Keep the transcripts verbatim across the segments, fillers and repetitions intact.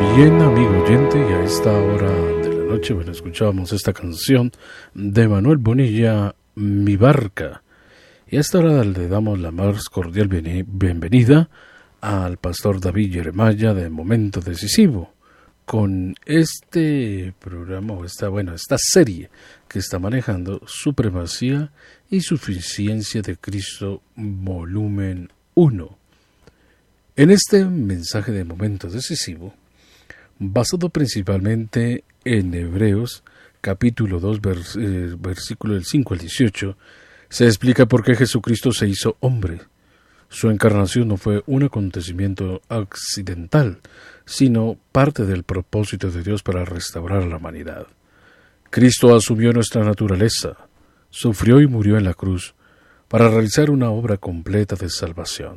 Bien, amigo oyente, y a esta hora de la noche, bueno, escuchábamos esta canción de Manuel Bonilla, Mi Barca. Y a esta hora le damos la más cordial bienvenida al pastor David Jeremiah de Momento Decisivo, con este programa, o esta, bueno, esta serie que está manejando Supremacía y Suficiencia de Cristo, volumen uno. En este mensaje de Momento Decisivo, basado principalmente en Hebreos, capítulo dos, vers, eh, versículo del cinco al dieciocho, se explica por qué Jesucristo se hizo hombre. Su encarnación no fue un acontecimiento accidental, sino parte del propósito de Dios para restaurar a la humanidad. Cristo asumió nuestra naturaleza, sufrió y murió en la cruz para realizar una obra completa de salvación.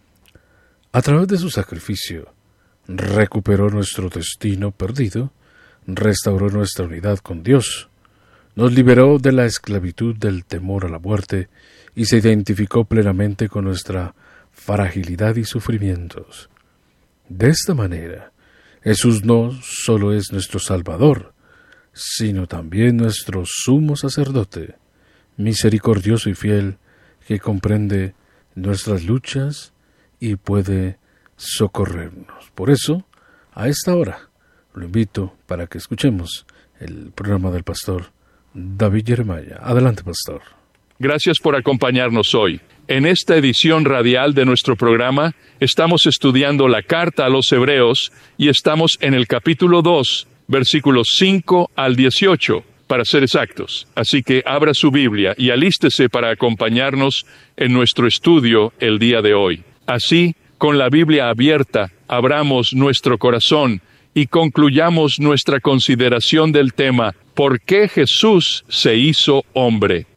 A través de su sacrificio, recuperó nuestro destino perdido, restauró nuestra unidad con Dios, nos liberó de la esclavitud del temor a la muerte y se identificó plenamente con nuestra fragilidad y sufrimientos. De esta manera, Jesús no solo es nuestro Salvador, sino también nuestro sumo sacerdote, misericordioso y fiel, que comprende nuestras luchas y puede socorrernos. Por eso, a esta hora, lo invito para que escuchemos el programa del pastor David Jeremiah. Adelante, pastor. Gracias por acompañarnos hoy. En esta edición radial de nuestro programa, estamos estudiando la carta a los Hebreos y estamos en el capítulo dos, versículos cinco al dieciocho, para ser exactos. Así que abra su Biblia y alístese para acompañarnos en nuestro estudio el día de hoy. Así, con la Biblia abierta, abramos nuestro corazón y concluyamos nuestra consideración del tema ¿Por qué Jesús se hizo hombre?